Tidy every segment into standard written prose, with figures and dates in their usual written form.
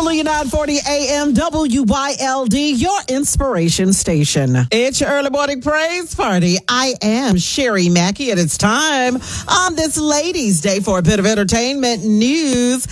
Hallelujah, 940 AM, WYLD, your inspiration station. It's your early morning praise party. I am Sherry Mackey, and it's time on this Ladies' Day for a bit of entertainment news.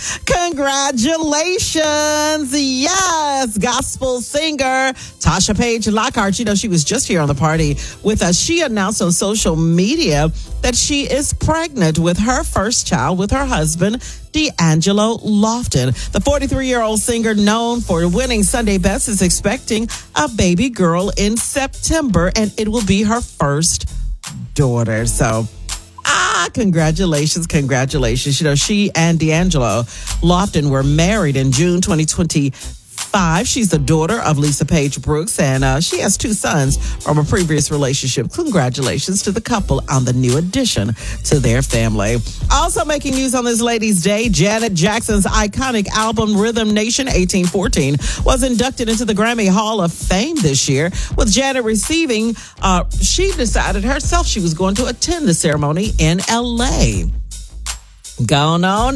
Congratulations. Yes, gospel singer Tasha Page Lockhart. You know, she was just here on the party with us. She announced on social media that she is pregnant with her first child with her husband, D'Angelo Lofton. The 43-year-old singer, known for winning Sunday Best, is expecting a baby girl in September, and it will be her first daughter. So, congratulations. You know, she and D'Angelo Lofton were married in June 2025. She's the daughter of Lisa Page Brooks, and she has two sons from a previous relationship. Congratulations to the couple on the new addition to their family. Also making news on this Ladies' Day, Janet Jackson's iconic album Rhythm Nation 1814 was inducted into the Grammy Hall of Fame this year. With Janet receiving, she decided herself she was going to attend the ceremony in L.A. Going on.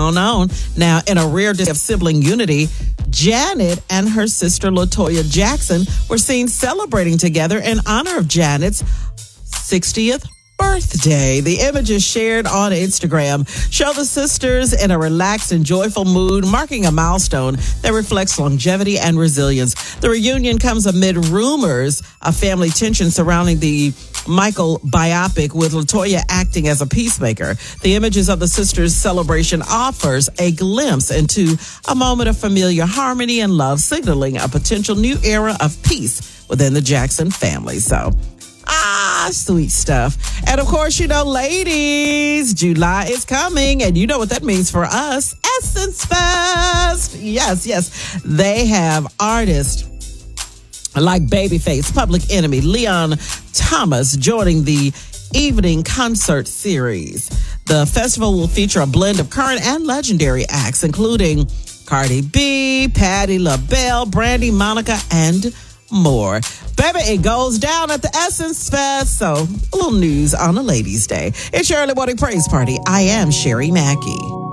Now, in a rare display of sibling unity, Janet and her sister LaToya Jackson were seen celebrating together in honor of Janet's 60th birthday. The images shared on Instagram show the sisters in a relaxed and joyful mood, marking a milestone that reflects longevity and resilience. The reunion comes amid rumors of family tension surrounding the Michael biopic, with LaToya acting as a peacemaker. The images of the sisters' celebration offers a glimpse into a moment of familiar harmony and love, signaling a potential new era of peace within the Jackson family. So, sweet stuff. And of course, you know, ladies, July is coming, and you know what that means for us. Essence Fest. Yes. They have artists like Babyface, Public Enemy, Leon Thomas joining the evening concert series. The festival will feature a blend of current and legendary acts, including Cardi B, Patti LaBelle, Brandy, Monica, and more. Baby, it goes down at the Essence Fest. So, a little news on a Ladies' Day. It's your early morning praise party. I am Sherry Mackey.